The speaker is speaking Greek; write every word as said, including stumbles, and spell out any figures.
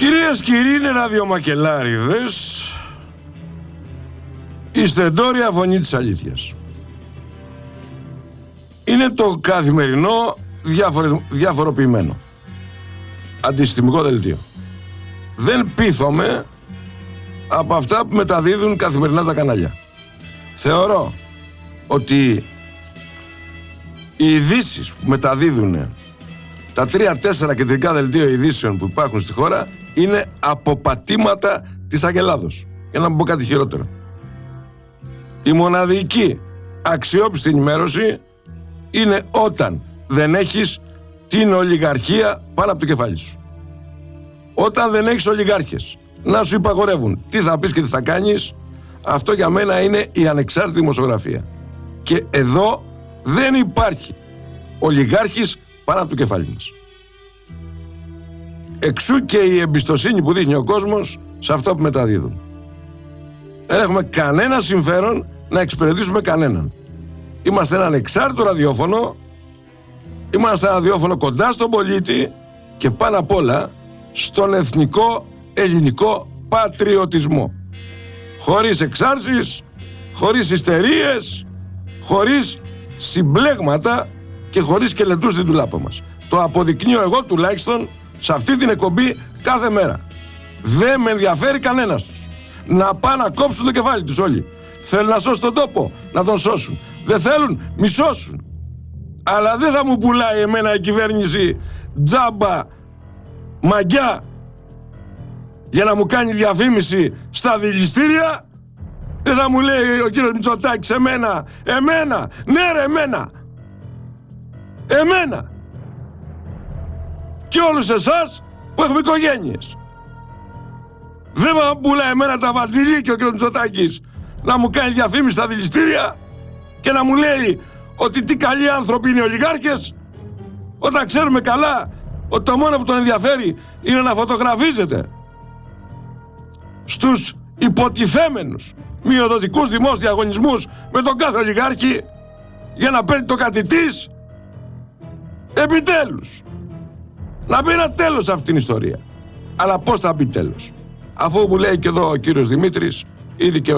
Κυρίες και κύριοι ραδιομακελάριδες, η στεντόρια φωνή της αλήθειας. Είναι το καθημερινό διαφορε... διαφοροποιημένο αντισυστημικό δελτίο. Δεν πείθομαι από αυτά που μεταδίδουν καθημερινά τα κανάλια. Θεωρώ ότι οι ειδήσεις που μεταδίδουν τα τρία-τέσσερα κεντρικά δελτία ειδήσεων που υπάρχουν στη χώρα είναι αποπατήματα της Αγελάδος. Για να μην πω κάτι χειρότερο. Η μοναδική αξιόπιστη ενημέρωση είναι όταν δεν έχεις την ολιγαρχία πάνω από το κεφάλι σου. Όταν δεν έχεις ολιγάρχες να σου υπαγορεύουν τι θα πεις και τι θα κάνεις, αυτό για μένα είναι η ανεξάρτητη δημοσιογραφία. Και εδώ δεν υπάρχει ολιγάρχης πάνω από το κεφάλι μας. Εξού και η εμπιστοσύνη που δείχνει ο κόσμος σε αυτά που μεταδίδουν. Δεν έχουμε κανένα συμφέρον να εξυπηρετήσουμε κανέναν. Είμαστε ένα ανεξάρτητο ραδιόφωνο, είμαστε ένα ραδιόφωνο κοντά στον πολίτη και πάνω απ' όλα στον εθνικό ελληνικό πατριωτισμό. Χωρίς εξάρσεις, χωρίς ιστερίες, χωρίς συμπλέγματα και χωρίς σκελετούς στην τουλάπα μας. Το αποδεικνύω εγώ τουλάχιστον σε αυτή την εκπομπή κάθε μέρα. Δεν με ενδιαφέρει κανένας τους. Να πάνε να κόψουν το κεφάλι τους όλοι. Θέλουν να σώσουν τον τόπο, να τον σώσουν. Δεν θέλουν, μη σώσουν. Αλλά δεν θα μου πουλάει εμένα η κυβέρνηση τζάμπα, μαγιά, για να μου κάνει διαφήμιση στα δηληστήρια. Δεν θα μου λέει ο κύριος Μητσοτάκης εμένα, εμένα, ναι ρε εμένα, εμένα και όλους εσάς που έχουμε οικογένειες. Δεν θα μου πουλάει εμένα τα βατζιλί και ο κύριος Μητσοτάκης να μου κάνει διαφήμιση στα δηληστήρια και να μου λέει ότι τι καλοί άνθρωποι είναι οι ολιγάρχες, όταν ξέρουμε καλά ότι το μόνο που τον ενδιαφέρει είναι να φωτογραφίζεται στους υποτιθέμενους μειοδοτικούς δημόσιους διαγωνισμούς με τον κάθε ολιγάρχη για να παίρνει το κάτι της. Επιτέλους να πει ένα τέλος σε αυτήν την ιστορία. Αλλά πώς θα πει τέλος, αφού μου λέει και εδώ ο κύριος Δημήτρης η δικαιοσύνη